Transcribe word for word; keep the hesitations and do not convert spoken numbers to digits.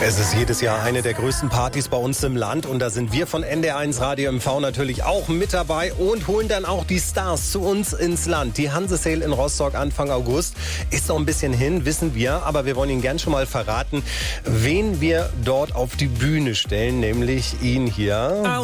Es ist jedes Jahr eine der größten Partys bei uns im Land und da sind wir von N D R eins Radio M V natürlich auch mit dabei und holen dann auch die Stars zu uns ins Land. Die Hanse-Sale in Rostock Anfang August ist noch ein bisschen hin, wissen wir, aber wir wollen Ihnen gern schon mal verraten, wen wir dort auf die Bühne stellen, nämlich ihn hier.